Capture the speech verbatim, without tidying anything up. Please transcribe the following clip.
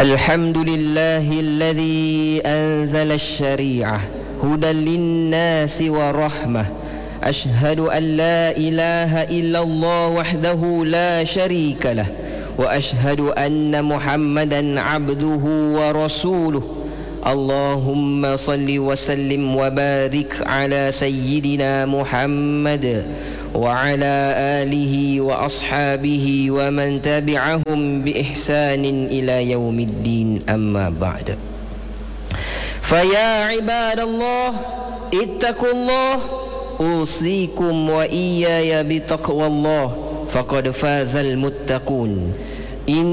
الحمد لله الذي أنزل الشريعة هدى للناس ورحمة. أشهد أن لا إله إلا الله وحده لا شريك له، وأشهد أن محمدا عبده ورسوله. اللهم صل وسلم وبارك على سيدنا محمد وعلى آله وأصحابه ومن تبعهم بإحسان إلى يوم الدين. أما بعد، فيا عباد الله اتقوا الله، أوصيكم وإياي بتقوى الله، فقد فاز المتقون. إن